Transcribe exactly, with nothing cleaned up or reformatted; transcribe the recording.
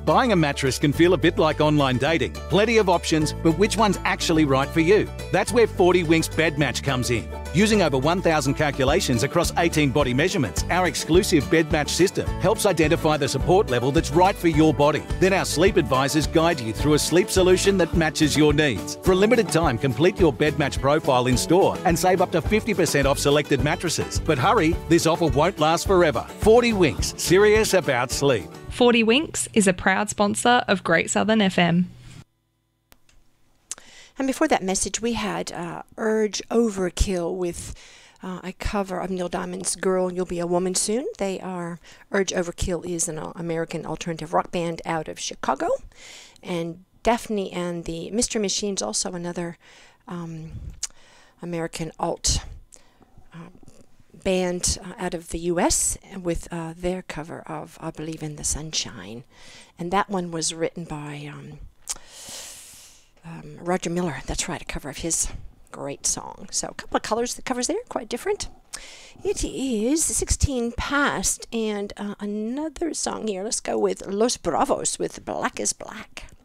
Buying a mattress can feel a bit like online dating. Plenty of options, but which one's actually right for you? That's where forty Winks Bed Match comes in. Using over one thousand calculations across eighteen body measurements, our exclusive Bed Match system helps identify the support level that's right for your body. Then our sleep advisors guide you through a sleep solution that matches your needs. For a limited time, complete your Bed Match profile in store and save up to fifty percent off selected mattresses. But hurry, this offer won't last forever. forty Winks, serious about sleep. forty Winks is a proud sponsor of Great Southern F M. And before that message, we had uh, Urge Overkill with uh, a cover of Neil Diamond's Girl, You'll Be a Woman Soon. They are, Urge Overkill is an uh, American alternative rock band out of Chicago. And Daphne and the Mystery Machines, also another um, American alt uh, band uh, out of the U S with uh, their cover of I Believe in the Sunshine. And that one was written by um, um, Roger Miller. That's right, a cover of his great song. So a couple of colors, the covers there, quite different. It is sixteen past, and uh, another song here. Let's go with Los Bravos with Black is Black.